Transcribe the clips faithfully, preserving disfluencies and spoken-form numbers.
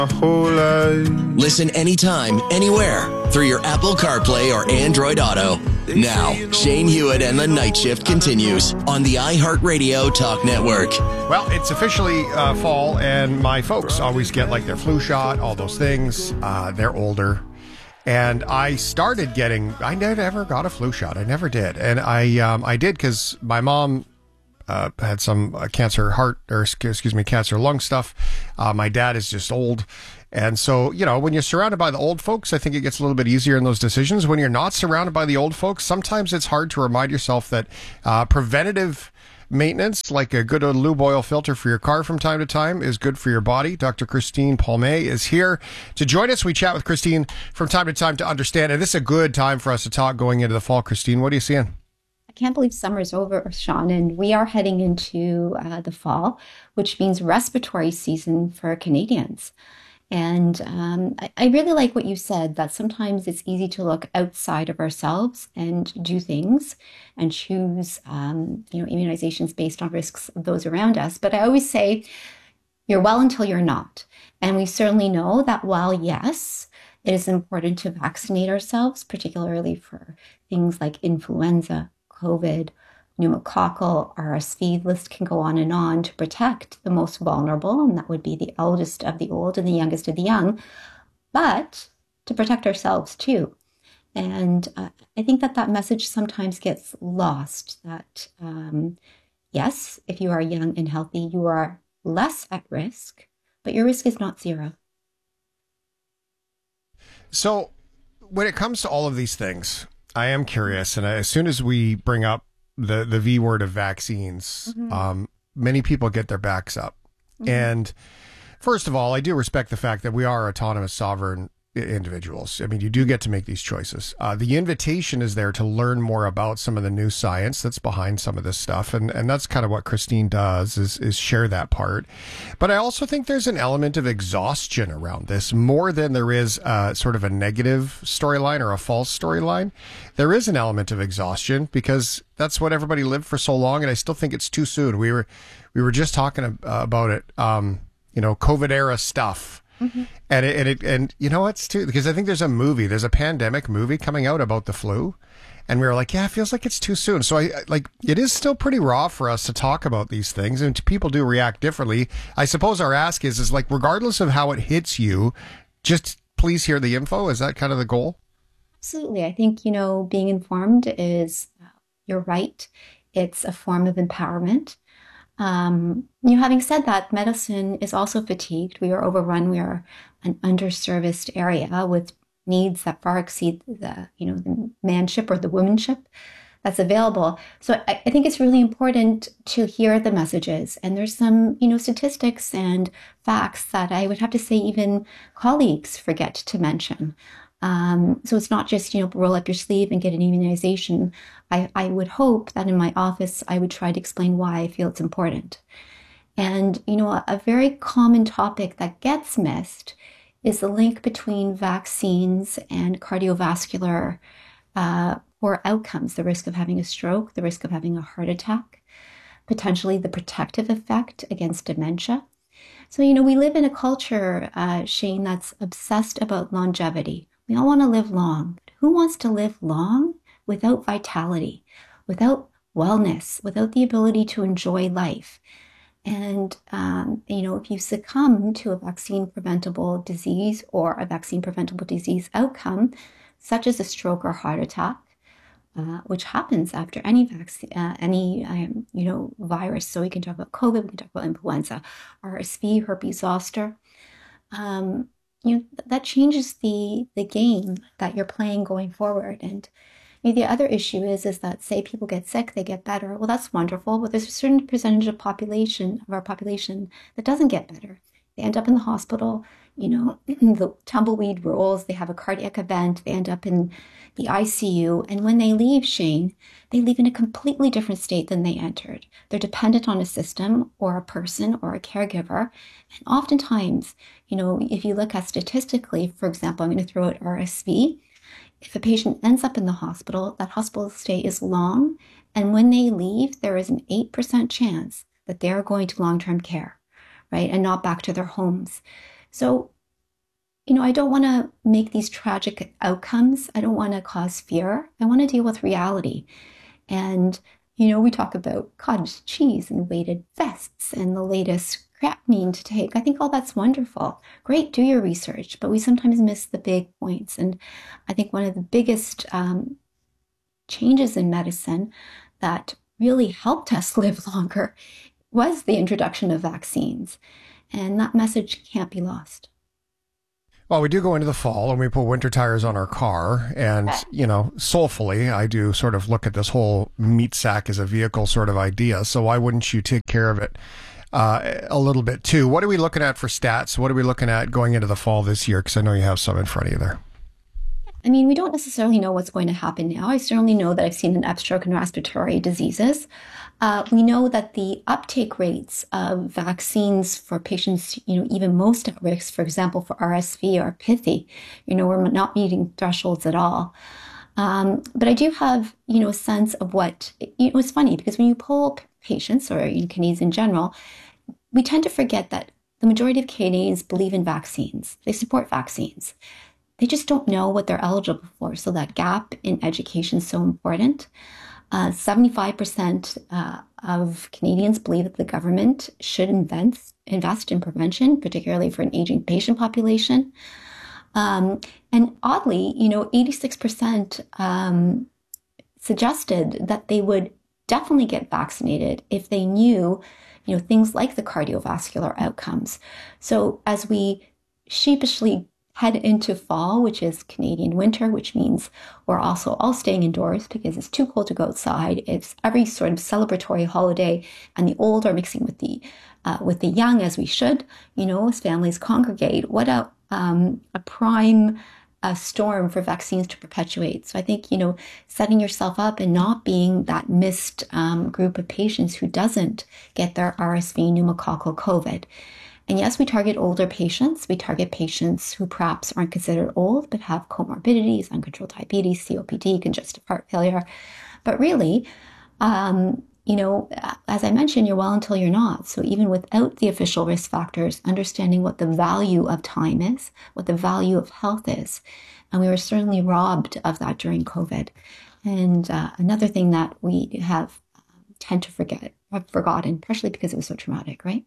My whole life. Listen anytime, anywhere through your Apple CarPlay or Android Auto. Now, Shane Hewitt and the Night Shift continues on the iHeartRadio Talk Network. Well, it's officially uh, fall, and my folks always get like their flu shot, all those things. Uh, they're older. And I started getting, I never ever got a flu shot. I never did. And I um, I did because my mom uh, had some uh, cancer heart, or excuse me, cancer lung stuff. Uh, my dad is just old. And so, you know, when you're surrounded by the old folks, I think it gets a little bit easier in those decisions. When you're not surrounded by the old folks, sometimes it's hard to remind yourself that uh, preventative maintenance, like a good old lube oil filter for your car from time to time, is good for your body. Doctor Christine Palme is here to join us. We chat with Christine from time to time to understand, and this is a good time for us to talk going into the fall. Christine, what are you seeing? I can't believe summer's over, Sean, and we are heading into uh, the fall, which means respiratory season for Canadians. And um, I, I really like what you said, that sometimes it's easy to look outside of ourselves and do things and choose, um, you know, immunizations based on risks of those around us. But I always say, you're well until you're not. And we certainly know that while, yes, it is important to vaccinate ourselves, particularly for things like influenza, COVID, pneumococcal, R S V, the list can go on and on, to protect the most vulnerable, and that would be the eldest of the old and the youngest of the young, but to protect ourselves too. And uh, I think that that message sometimes gets lost, that um, yes, if you are young and healthy, you are less at risk, but your risk is not zero. So when it comes to all of these things, I am curious, and as soon as we bring up the the V word of vaccines, mm-hmm. um, many people get their backs up. Mm-hmm. And first of all, I do respect the fact that we are autonomous, sovereign individuals. I mean, you do get to make these choices. Uh, the invitation is there to learn more about some of the new science that's behind some of this stuff. And, and that's kind of what Christine does, is, is share that part. But I also think there's an element of exhaustion around this, more than there is uh, sort of a negative storyline or a false storyline. There is an element of exhaustion because that's what everybody lived for so long. And I still think it's too soon. We were, we were just talking uh, about it, um, you know, COVID era stuff. Mm-hmm. And it, and it, and you know what's too, because I think there's a movie, there's a pandemic movie coming out about the flu, and we were like, yeah, it feels like it's too soon. So I like, it is still pretty raw for us to talk about these things, and people do react differently. I suppose our ask is, is like, regardless of how it hits you, just please hear the info. Is that kind of the goal? Absolutely. I think, you know, being informed is, you're right. It's a form of empowerment. Um, you know, having said that, medicine is also fatigued. We are overrun. We are an underserviced area with needs that far exceed the, you know, the manship or the womanship that's available. So I, I think it's really important to hear the messages. And there's some, you know, statistics and facts that I would have to say even colleagues forget to mention. Um, so it's not just, you know, roll up your sleeve and get an immunization. I, I would hope that in my office, I would try to explain why I feel it's important. And, you know, a, a very common topic that gets missed is the link between vaccines and cardiovascular uh, poor outcomes, the risk of having a stroke, the risk of having a heart attack, potentially the protective effect against dementia. So, you know, we live in a culture, uh, Shane, that's obsessed about longevity. We all want to live long. Who wants to live long without vitality, without wellness, without the ability to enjoy life? And, um, you know, if you succumb to a vaccine preventable disease or a vaccine preventable disease outcome, such as a stroke or heart attack, uh, which happens after any vaccine, uh, any, um, you know, virus. So we can talk about COVID, we can talk about influenza, R S V, herpes zoster. Um, you know, that changes the the game that you're playing going forward. And you know, the other issue is, is that, say people get sick, they get better. Well, that's wonderful, but there's a certain percentage of population, of our population, that doesn't get better. They end up in the hospital, you know, the tumbleweed rolls, they have a cardiac event, they end up in the I C U. And when they leave, Shane, they leave in a completely different state than they entered. They're dependent on a system or a person or a caregiver. And oftentimes, you know, if you look at statistically, for example, I'm going to throw out R S V. If a patient ends up in the hospital, that hospital stay is long. And when they leave, there is an eight percent chance that they're going to long-term care, right? And not back to their homes. So you know, I don't want to make these tragic outcomes. I don't want to cause fear. I want to deal with reality. And, you know, we talk about cottage cheese and weighted vests and the latest creatinine to take. I think all that's wonderful. Great, do your research. But we sometimes miss the big points. And I think one of the biggest um, changes in medicine that really helped us live longer was the introduction of vaccines. And that message can't be lost. Well, we do go into the fall and we put winter tires on our car. And, you know, soulfully, I do sort of look at this whole meat sack as a vehicle sort of idea. So why wouldn't you take care of it uh, a little bit too? What are we looking at for stats? What are we looking at going into the fall this year? Because I know you have some in front of you there. I mean, we don't necessarily know what's going to happen now. I certainly know that I've seen an upstroke in respiratory diseases. Uh, we know that the uptake rates of vaccines for patients, you know, even most at risk, for example, for R S V or pithy, you know, we're not meeting thresholds at all. Um, but I do have, you know, a sense of what, you know, it's funny because when you poll patients or you know, Canadians in general, we tend to forget that the majority of Canadians believe in vaccines. They support vaccines. They just don't know what they're eligible for. So that gap in education is so important. Uh, seventy-five percent uh, of Canadians believe that the government should invest, invest in prevention, particularly for an aging patient population. Um, and oddly, you know, eighty-six percent um, suggested that they would definitely get vaccinated if they knew, you know, things like the cardiovascular outcomes. So as we sheepishly head into fall, which is Canadian winter, which means we're also all staying indoors because it's too cold to go outside. It's every sort of celebratory holiday, and the old are mixing with the uh, with the young, as we should, you know, as families congregate. What a um, a prime uh, storm for vaccines to perpetuate. So I think, you know, setting yourself up and not being that missed um, group of patients who doesn't get their R S V, pneumococcal COVID. And yes, we target older patients. We target patients who perhaps aren't considered old, but have comorbidities, uncontrolled diabetes, C O P D, congestive heart failure. But really, um, you know, as I mentioned, you're well until you're not. So even without the official risk factors, understanding what the value of time is, what the value of health is. And we were certainly robbed of that during COVID. And uh, another thing that we have um, tend to forget, have forgotten, partially because it was so traumatic, right?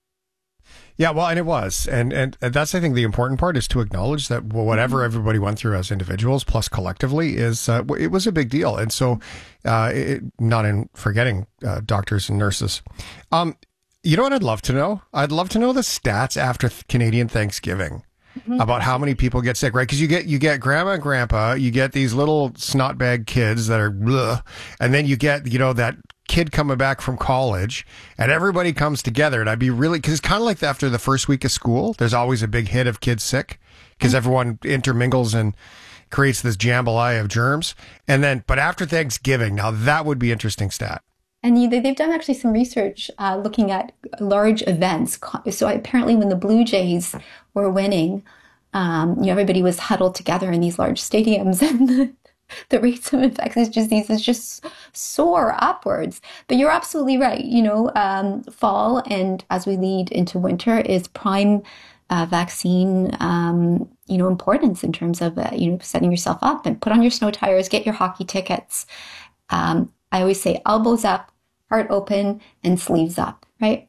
Yeah, well, and it was. And, and and that's, I think, the important part is to acknowledge that whatever everybody went through as individuals plus collectively is, uh, it was a big deal. And so, uh, it, not in forgetting uh, doctors and nurses. Um, you know what I'd love to know? I'd love to know the stats after Canadian Thanksgiving. Mm-hmm. About how many people get sick, right? Because you get you get grandma and grandpa, you get these little snot bag kids that are bleh, and then you get, you know, that kid coming back from college, and everybody comes together. And I'd be really, because it's kind of like after the first week of school, there's always a big hit of kids sick because mm-hmm. everyone intermingles and creates this jambalaya of germs. And then, but after Thanksgiving, now that would be interesting stat. And you, they've done actually some research uh, looking at large events. So apparently when the Blue Jays were winning, um, you know, everybody was huddled together in these large stadiums, and the, the rates of infectious diseases just soar upwards. But you're absolutely right. You know, um, fall and as we lead into winter is prime uh, vaccine, um, you know, importance in terms of, uh, you know, setting yourself up and put on your snow tires, get your hockey tickets. Um, I always say elbows up, heart open, and sleeves up, right?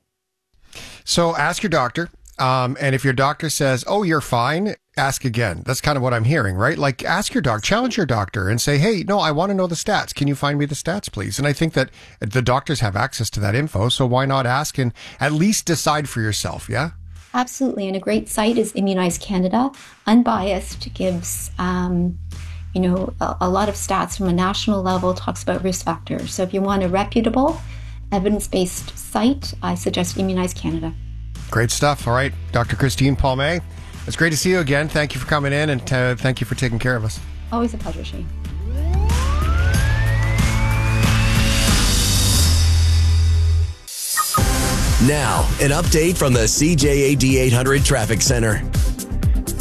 So ask your doctor. Um, and if your doctor says, oh, you're fine, ask again. That's kind of what I'm hearing, right? Like, ask your doctor, challenge your doctor and say, hey, no, I want to know the stats. Can you find me the stats, please? And I think that the doctors have access to that info. So why not ask and at least decide for yourself? Yeah. Absolutely. And a great site is Immunize Canada. Unbiased, gives, um, you know, a, a lot of stats from a national level, talks about risk factors. So if you want a reputable, evidence-based site, I suggest Immunize Canada. Great stuff. All right. Doctor Christine Palme, it's great to see you again. Thank you for coming in, and uh, thank you for taking care of us. Always a pleasure, Shane. Now, an update from the C J A D eight hundred Traffic Center.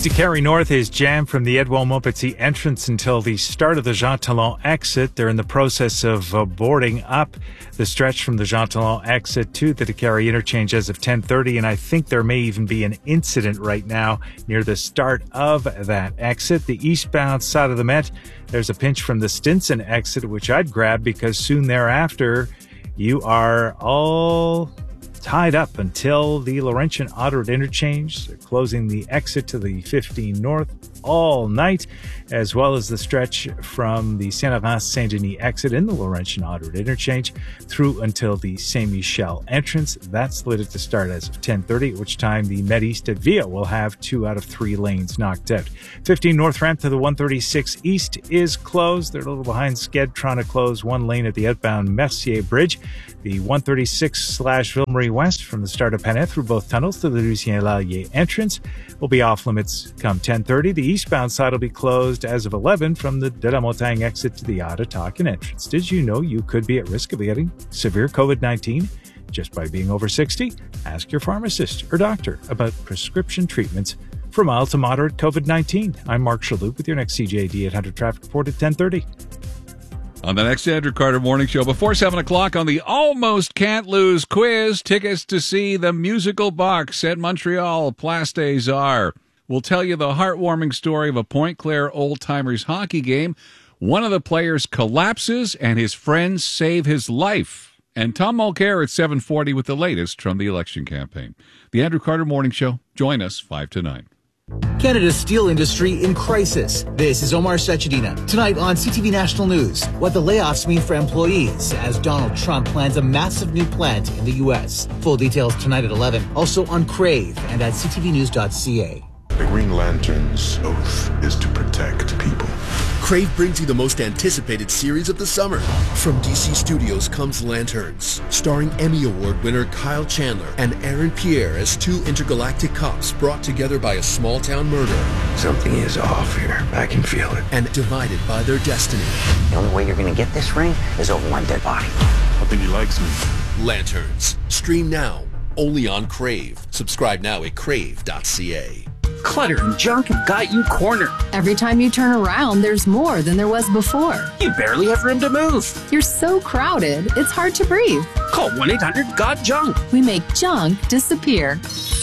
Décarie North is jammed from the Edouard Montpetit entrance until the start of the Jean Talon exit. They're in the process of uh, boarding up the stretch from the Jean Talon exit to the Décarie interchange as of ten thirty, and I think there may even be an incident right now near the start of that exit. The eastbound side of the Met, there's a pinch from the Stinson exit, which I'd grab because soon thereafter you are all tied up until the Laurentian Autoroute interchange. They're closing the exit to the fifteen North all night, as well as the stretch from the Saint-Laurent-Saint-Denis exit in the Laurentian Autoroute interchange through until the Saint-Michel entrance. That's slated to start as of ten thirty, at which time the Met East at Via will have two out of three lanes knocked out. fifteen North ramp to the one thirty-six East is closed. They're a little behind Sked, trying to close one lane at the outbound Mercier Bridge. The one thirty-six slash Ville-Marie West from the start of Panay through both tunnels to the Lucien Lallier entrance will be off limits come ten thirty. The eastbound side will be closed as of eleven from the De La Montagne exit to the Ottawakan entrance. Did you know you could be at risk of getting severe COVID nineteen just by being over sixty? Ask your pharmacist or doctor about prescription treatments for mild to moderate COVID nineteen. I'm Mark Shalhoub with your next C J D eight hundred traffic report at ten thirty. On the next Andrew Carter Morning Show, before seven o'clock on the Almost Can't Lose quiz, tickets to see the musical box at Montreal Place des Arts. We'll tell you the heartwarming story of a Point Claire old-timers hockey game. One of the players collapses and his friends save his life. And Tom Mulcair at seven forty with the latest from the election campaign. The Andrew Carter Morning Show. Join us five to nine. Canada's steel industry in crisis. This is Omar Sachedina. Tonight on C T V National News, what the layoffs mean for employees as Donald Trump plans a massive new plant in the U S. Full details tonight at eleven. Also on Crave and at c t v news dot c a. The Green Lantern's oath is to protect people. Crave brings you the most anticipated series of the summer. From D C Studios comes Lanterns, starring Emmy Award winner Kyle Chandler and Aaron Pierre as two intergalactic cops brought together by a small-town murder. Something is off here. I can feel it. And divided by their destiny. The only way you're going to get this ring is over one dead body. I think he likes me. Lanterns. Stream now. Only on Crave. Subscribe now at crave dot c a. Clutter and junk have got you cornered. Every time you turn around, there's more than there was before. You barely have room to move. You're so crowded, it's hard to breathe. Call one eight hundred got junk. We make junk disappear.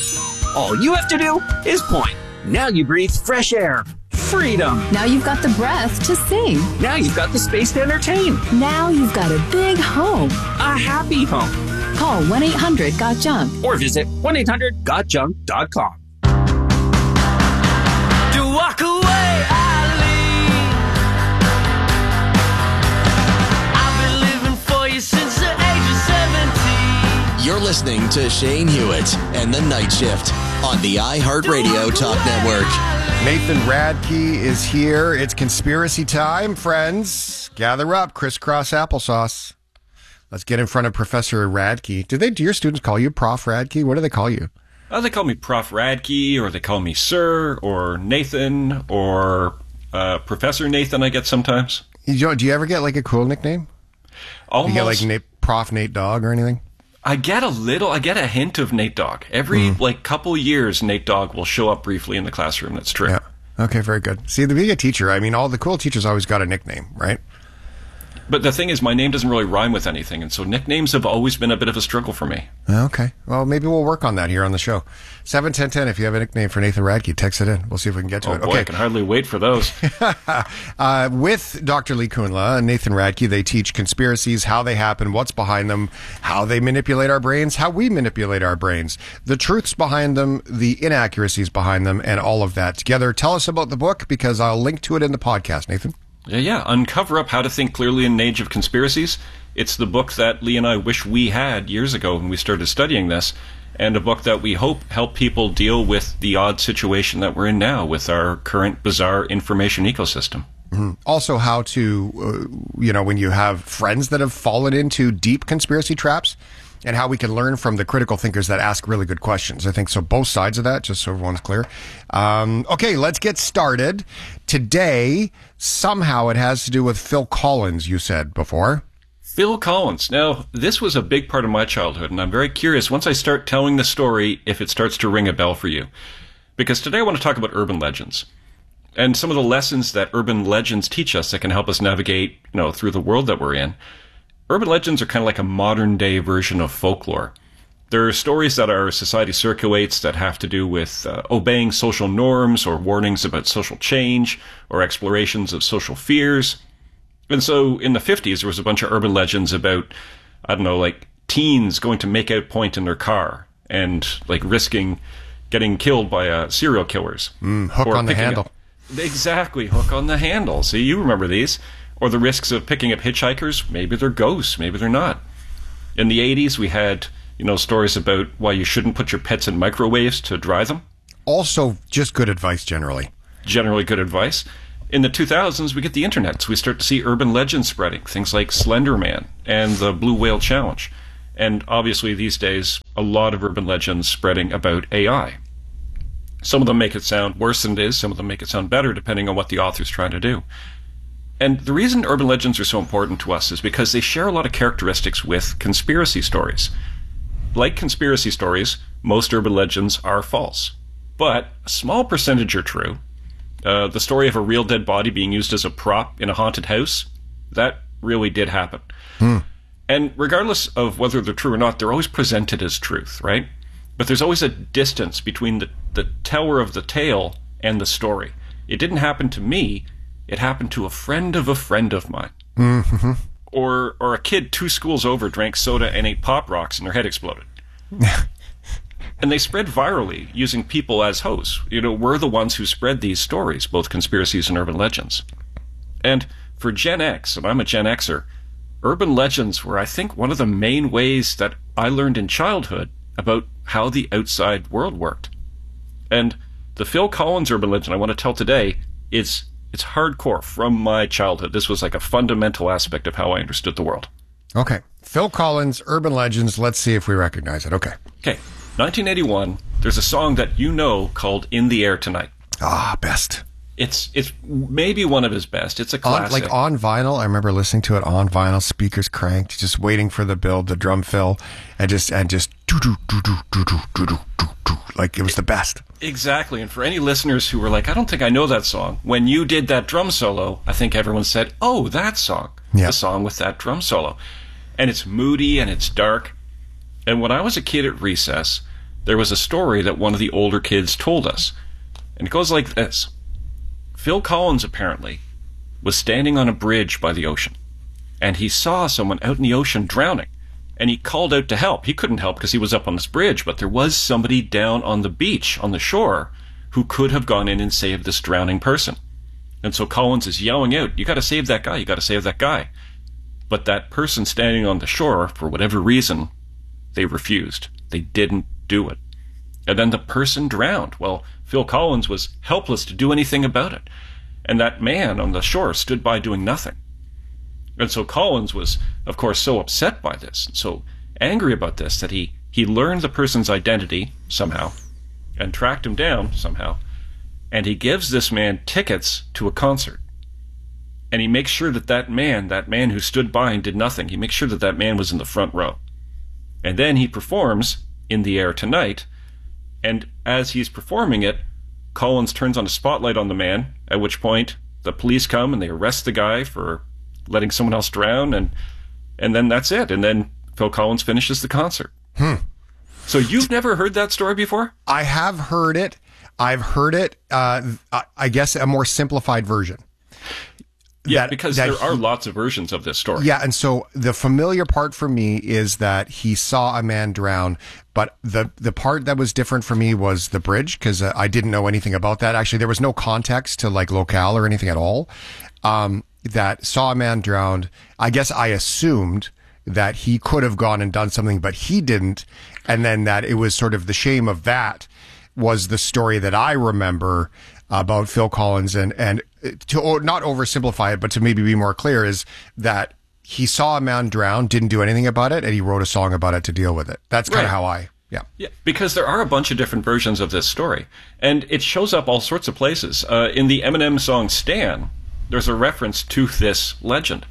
All you have to do is point. Now you breathe fresh air. Freedom. Now you've got the breath to sing. Now you've got the space to entertain. Now you've got a big home. A happy home. Call one eight hundred got junk. Or visit one eight hundred got junk dot com. Walk away, Eileen. I've been living for you since the age of seventeen. You're listening to Shane Hewitt and the Night Shift on the iHeartRadio Talk Network. Nathan Radke is here. It's conspiracy time, friends. Gather up, crisscross applesauce. Let's get in front of Professor Radke. Do they? Do your students call you Prof Radke? What do they call you? Uh, they call me Prof Radke, or they call me Sir, or Nathan, or uh, Professor Nathan, I get sometimes. You don't, do you ever get like a cool nickname? Almost. Do you get like Nate, Prof Nate Dogg or anything? I get a little, I get a hint of Nate Dogg. Every mm. like couple years, Nate Dogg will show up briefly in the classroom. That's true. Yeah. Okay, very good. See, to be a teacher, I mean, all the cool teachers always got a nickname, right? But the thing is, my name doesn't really rhyme with anything, and so nicknames have always been a bit of a struggle for me. Okay. Well, maybe we'll work on that here on the show. seven ten ten, if you have a nickname for Nathan Radke, text it in. We'll see if we can get to oh, it. Boy, okay. I can hardly wait for those. uh, with Doctor Lee Kunla and Nathan Radke, they teach conspiracies, how they happen, what's behind them, how they manipulate our brains, how we manipulate our brains, the truths behind them, the inaccuracies behind them, and all of that together. Tell us about the book, because I'll link to it in the podcast, Nathan. Yeah, yeah. Uncover Up How to Think Clearly in an Age of Conspiracies. It's the book that Lee and I wish we had years ago when we started studying this, and a book that we hope help people deal with the odd situation that we're in now with our current bizarre information ecosystem. Mm-hmm. Also, how to, uh, you know, when you have friends that have fallen into deep conspiracy traps, and how we can learn from the critical thinkers that ask really good questions. I think so. Both sides of that, just so everyone's clear. Um, okay, let's get started. Today, somehow it has to do with Phil Collins, you said before. Phil Collins. Now, this was a big part of my childhood, and I'm very curious, once I start telling the story, if it starts to ring a bell for you. because today I want to talk about urban legends and some of the lessons that urban legends teach us that can help us navigate, you know, through the world that we're in. Urban legends are kind of like a modern day version of folklore. There are stories that our society circulates that have to do with uh, obeying social norms or warnings about social change or explorations of social fears. And so in the fifties, there was a bunch of urban legends about, I don't know, like teens going to make out point in their car and like risking getting killed by uh, serial killers. Mm, hook or on the handle. Up, exactly, hook on the handle. See, you remember these. Or the risks of picking up hitchhikers. Maybe they're ghosts, maybe they're not. In the eighties, we had, you know, stories about why you shouldn't put your pets in microwaves to dry them. Also, just good advice generally. Generally good advice. In the two thousands, we get the internet, so we start to see urban legends spreading, things like Slender Man and the Blue Whale Challenge. And obviously these days, a lot of urban legends spreading about A I. Some of them make it sound worse than it is, some of them make it sound better, depending on what the author's trying to do. And the reason urban legends are so important to us is because they share a lot of characteristics with conspiracy stories. Like conspiracy stories, most urban legends are false. But a small percentage are true. Uh, the story of a real dead body being used as a prop in a haunted house, that really did happen. Hmm. And regardless of whether they're true or not, they're always presented as truth, right? But there's always a distance between the, the teller of the tale and the story. It didn't happen to me. It happened to a friend of a friend of mine. Mm-hmm. Or or a kid two schools over drank soda and ate Pop Rocks and their head exploded. And they spread virally using people as hosts. You know, we're the ones who spread these stories, both conspiracies and urban legends. And for Gen X, and I'm a Gen Xer, urban legends were, I think, one of the main ways that I learned in childhood about how the outside world worked. And the Phil Collins urban legend I want to tell today is it's hardcore from my childhood. This was like a fundamental aspect of how I understood the world. Okay. Phil Collins, Urban Legends. Let's see if we recognize it. Okay. Okay. nineteen eighty-one, there's a song that you know called In the Air Tonight. Ah, best. It's it's maybe one of his best. It's a classic. On, like on vinyl, I remember listening to it on vinyl, speakers cranked, just waiting for the build, the drum fill, and just and just doo doo doo doo doo doo doo doo doo, like it was the best. Exactly. And for any listeners who were like, I don't think I know that song, when you did that drum solo, I think everyone said, oh, that song. Yeah. The song with that drum solo. And it's moody and it's dark. And when I was a kid at recess, there was a story that one of the older kids told us. And it goes like this. Phil Collins, apparently, was standing on a bridge by the ocean. And he saw someone out in the ocean drowning. And he called out to help. He couldn't help because he was up on this bridge, but there was somebody down on the beach, on the shore, who could have gone in and saved this drowning person. And so Collins is yelling out, you got to save that guy, you got to save that guy. But that person standing on the shore, for whatever reason, they refused. They didn't do it. And then the person drowned. Well, Phil Collins was helpless to do anything about it. And that man on the shore stood by doing nothing. And so Collins was, of course, so upset by this, and so angry about this, that he, he learned the person's identity somehow, and tracked him down somehow, and he gives this man tickets to a concert. And he makes sure that that man, that man who stood by and did nothing, he makes sure that that man was in the front row. And then he performs In the Air Tonight, and as he's performing it, Collins turns on a spotlight on the man, at which point the police come and they arrest the guy for letting someone else drown, and and then that's it. And then Phil Collins finishes the concert. Hmm. So you've never heard that story before? I have heard it. I've heard it, uh, I guess, a more simplified version. Yeah, that, because that there he, are lots of versions of this story. Yeah, and so the familiar part for me is that he saw a man drown, but the the part that was different for me was the bridge, because uh, I didn't know anything about that. Actually, there was no context to like locale or anything at all. Um, that saw a man drowned. I guess I assumed that he could have gone and done something, but he didn't. And then that it was sort of the shame of that was the story that I remember about Phil Collins. And, and to not oversimplify it, but to maybe be more clear, is that he saw a man drown, didn't do anything about it, and he wrote a song about it to deal with it. That's kind Right. of how I, yeah. Yeah, because there are a bunch of different versions of this story, and it shows up all sorts of places. Uh, in the Eminem song Stan, there's a reference to this legend.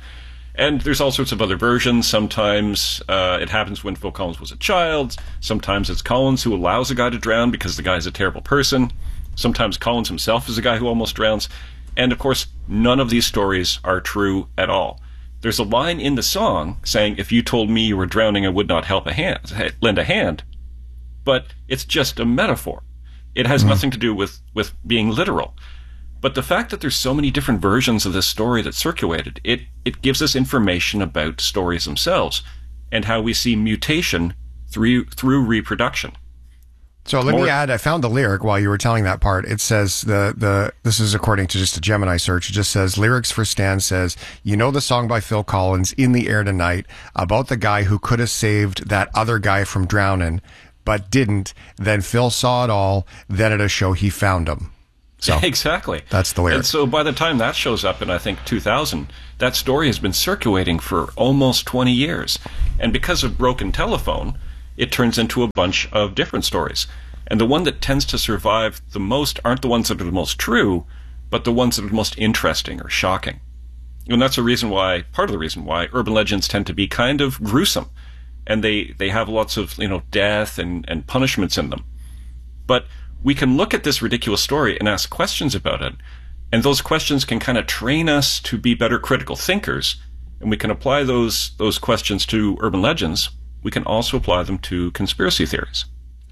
And there's all sorts of other versions. Sometimes uh, it happens when Phil Collins was a child. Sometimes it's Collins who allows a guy to drown because the guy's a terrible person. Sometimes Collins himself is a guy who almost drowns. And, of course, none of these stories are true at all. There's a line in the song saying, if you told me you were drowning, I would not help a hand, lend a hand. But it's just a metaphor. It has mm-hmm. nothing to do with, with being literal. But the fact that there's so many different versions of this story that circulated, it, it gives us information about stories themselves and how we see mutation through through reproduction. So let More, me add, I found the lyric while you were telling that part. It says, the, the this is according to just a Gemini search, it just says, lyrics for Stan says, you know the song by Phil Collins, In the Air Tonight, about the guy who could have saved that other guy from drowning, but didn't. Then Phil saw it all. Then at a show, he found him. So exactly. That's the lyric. And so by the time that shows up in, I think, two thousand, that story has been circulating for almost twenty years. And because of Broken Telephone, it turns into a bunch of different stories. And the one that tends to survive the most aren't the ones that are the most true, but the ones that are the most interesting or shocking. And that's a reason why, part of the reason why, urban legends tend to be kind of gruesome. And they, they have lots of, you know, death and, and punishments in them. But we can look at this ridiculous story and ask questions about it. And those questions can kind of train us to be better critical thinkers. And we can apply those, those questions to urban legends. We can also apply them to conspiracy theories.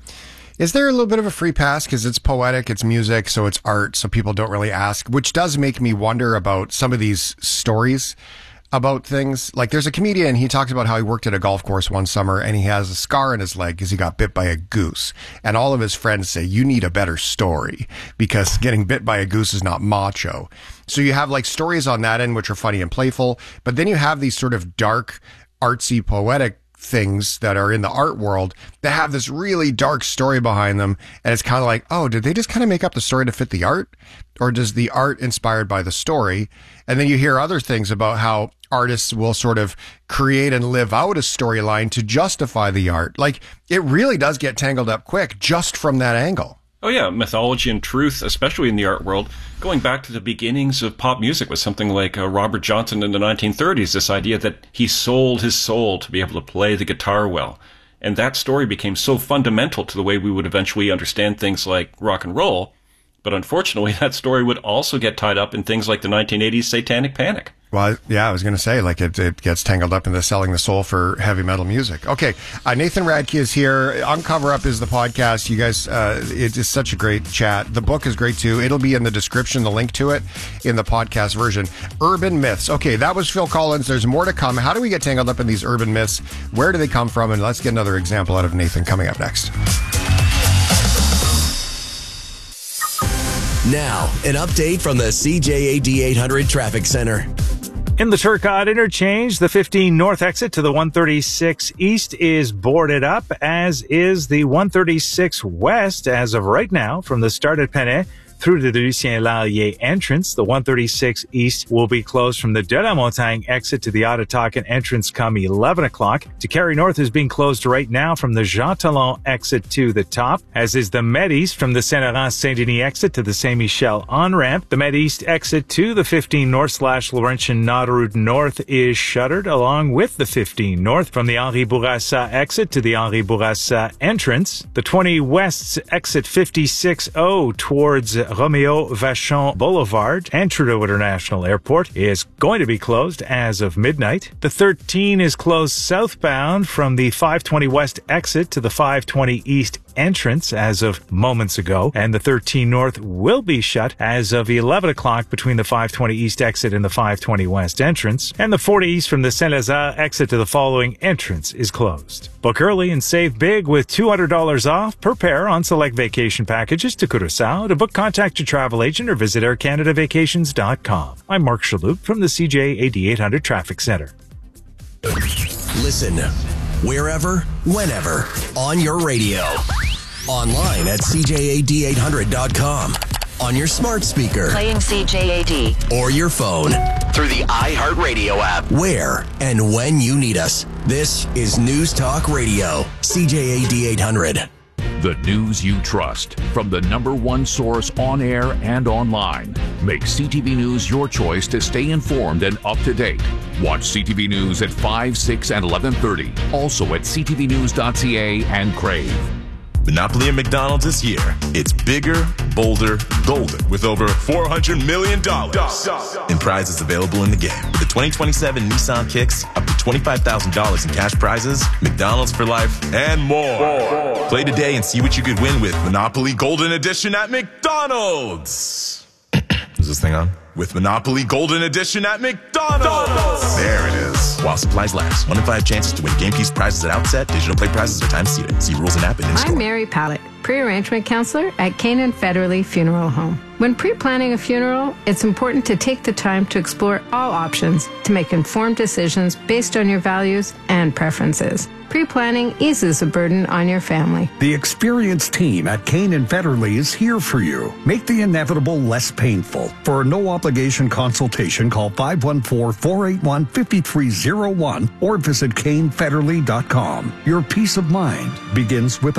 Is there a little bit of a free pass because it's poetic, it's music, so it's art, so people don't really ask, which does make me wonder about some of these stories about things. Like there's a comedian, he talks about how he worked at a golf course one summer and he has a scar in his leg because he got bit by a goose. And all of his friends say, you need a better story because getting bit by a goose is not macho. So you have like stories on that end, which are funny and playful, but then you have these sort of dark, artsy, poetic things that are in the art world that have this really dark story behind them. And it's kind of like, oh, did they just kind of make up the story to fit the art? Or does the art inspired by the story? And then you hear other things about how artists will sort of create and live out a storyline to justify the art. Like it really does get tangled up quick just from that angle. Oh yeah, mythology and truth, especially in the art world, going back to the beginnings of pop music with something like uh, Robert Johnson in the nineteen thirties, this idea that he sold his soul to be able to play the guitar well. And that story became so fundamental to the way we would eventually understand things like rock and roll. But unfortunately, that story would also get tied up in things like the nineteen eighties Satanic Panic. Well, yeah, I was going to say, like, it, it gets tangled up into selling the soul for heavy metal music. Okay, uh, Nathan Radke is here. Uncover Up is the podcast. You guys, uh, it is such a great chat. The book is great, too. It'll be in the description, the link to it, in the podcast version. Urban myths. Okay, that was Phil Collins. There's more to come. How do we get tangled up in these urban myths? Where do they come from? And let's get another example out of Nathan coming up next. Now, an update from the C J A D eight hundred Traffic Center. In the Turcotte interchange, the fifteen north exit to the one thirty-six east is boarded up, as is the one thirty-six west as of right now from the start at Penay through to the Lucien Lallier entrance. The one thirty-six east will be closed from the De La Montagne exit to the Ottotaken entrance come eleven o'clock. Décarie North is being closed right now from the Jean Talon exit to the top, as is the Med East from the Saint-Laurent-Saint-Denis exit to the Saint-Michel on-ramp. The Med East exit to the fifteen north slash Laurentian Naderoute North is shuttered, along with the fifteen north from the Henri Bourassa exit to the Henri Bourassa entrance. The twenty west exit fifty-six oh towards Romeo Vachon Boulevard and Trudeau International Airport is going to be closed as of midnight. The thirteen is closed southbound from the five twenty west exit to the five twenty east entrance as of moments ago, and the thirteen north will be shut as of eleven o'clock between the five twenty east exit and the five twenty west entrance, and the forty east from the Saint-Lazare exit to the following entrance is closed. Book early and save big with two hundred dollars off per pair on select vacation packages to Curaçao. To book, contact your travel agent or visit air canada vacations dot com. I'm Mark Shalhoub from the C J A D eight hundred Traffic Center. Listen wherever, whenever, on your radio. Online at C J A D eight hundred dot com. On your smart speaker. Playing C J A D. Or your phone. Through the iHeartRadio app. Where and when you need us. This is News Talk Radio. C J A D eight hundred. The news you trust from the number one source on air and online. Make C T V News your choice to stay informed and up to date. Watch C T V News at five, six, and eleven thirty. Also at c t v news dot c a and Crave. Monopoly at McDonald's this year. It's bigger, bolder, golden with over four hundred million dollars in prizes available in the game. With the twenty twenty-seven Nissan Kicks, up to twenty-five thousand dollars in cash prizes, McDonald's for life, and more. Play today and see what you could win with Monopoly Golden Edition at McDonald's. Is this thing on? With Monopoly Golden Edition at McDonald's. There it is. While supplies last. One in five chances to win game piece prizes at outset. Digital play prizes are time seated. See rules and app and in-store. I'm Mary Pallett, pre-arrangement counselor at Canaan Federley Funeral Home. When pre-planning a funeral, it's important to take the time to explore all options to make informed decisions based on your values and preferences. Pre-planning eases the burden on your family. The experienced team at Canaan Federley is here for you. Make the inevitable less painful. For a no-obligation consultation, call five one four, four eight one, five three zero one or visit kane federley dot com. Your peace of mind begins with